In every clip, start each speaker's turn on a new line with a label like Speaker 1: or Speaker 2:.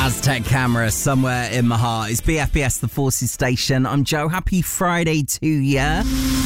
Speaker 1: Aztec Camera, Somewhere in My Heart. It's BFBS, the Forces Station. I'm Joe. Happy Friday to ya.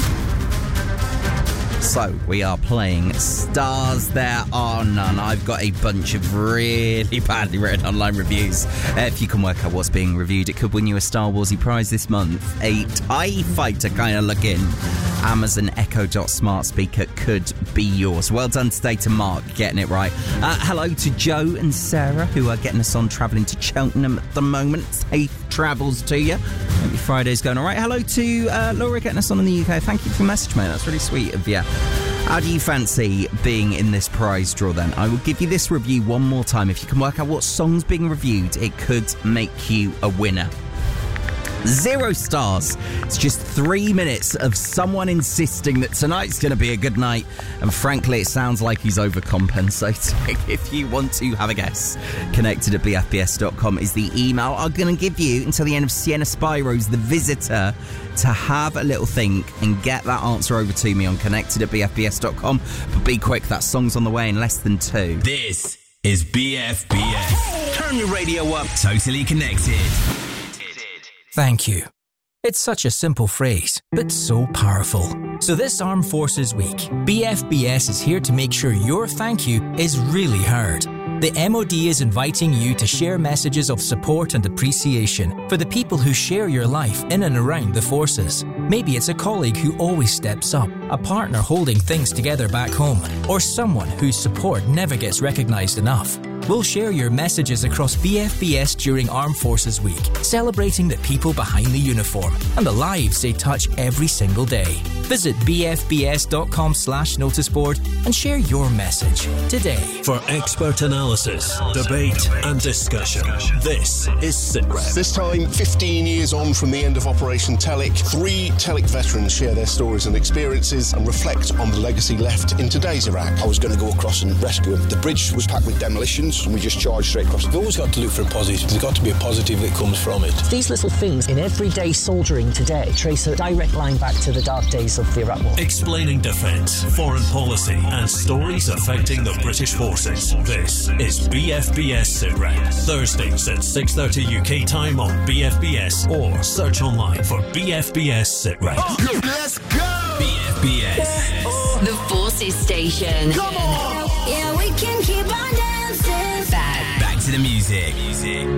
Speaker 1: So, we are playing Stars There Are None. I've got a bunch of really badly written online reviews. If you can work out what's being reviewed, it could win you a Star Warsy prize this month. A TIE Fighter kind of looking Amazon Echo Dot smart speaker could be yours. Well done today to Mark, getting it right. Hello to Joe and Sarah, who are getting us on, travelling to Cheltenham at the moment. Safe travels to you. Hope your Friday's going all right. Hello to Laura, getting us on in the UK. Thank you for your message, mate. That's really sweet of you. How do you fancy being in this prize draw then? I will give you this review one more time. If you can work out what song's being reviewed, it could make you a winner. 0 stars. It's just 3 minutes of someone insisting that tonight's going to be a good night, and frankly it sounds like he's overcompensating. If you want to have a guess, connected at bfbs.com is the email. I'm going to give you until the end of Sienna Spiro's The Visitor to have a little think and get that answer over to me on connected at bfbs.com. But be quick, that song's on the way in less than 2.
Speaker 2: This is BFBS. Turn your radio up. Totally connected.
Speaker 3: Thank you. It's such a simple phrase, but so powerful. So this Armed Forces Week, BFBS is here to make sure your thank you is really heard. The MOD is inviting you to share messages of support and appreciation for the people who share your life in and around the forces. Maybe it's a colleague who always steps up, a partner holding things together back home, or someone whose support never gets recognised enough. We'll share your messages across BFBS during Armed Forces Week, celebrating the people behind the uniform and the lives they touch every single day. Visit bfbs.com/noticeboard and share your message today.
Speaker 4: For expert analysis, debate and discussion, this is SITREP.
Speaker 5: This time, 15 years on from the end of Operation Telic, 3 Telic veterans share their stories and experiences and reflect on the legacy left in today's Iraq.
Speaker 6: I was going to go across and rescue him. The bridge was packed with demolitions and we just charged straight across.
Speaker 4: We've always got to look for a positive. There's got to be a positive that comes from it.
Speaker 7: These little things in everyday soldiering today trace a direct line back to the dark days of the Iraq War.
Speaker 4: Explaining defence, foreign policy and stories affecting the British forces. This is BFBS SITREP. Thursdays at 6:30 UK time on BFBS or search online for BFBS SITREP.
Speaker 2: Let's go! BFBS.
Speaker 8: The Forces Station.
Speaker 2: Come on!
Speaker 8: Yeah, we can keep on dancing. Back to the music.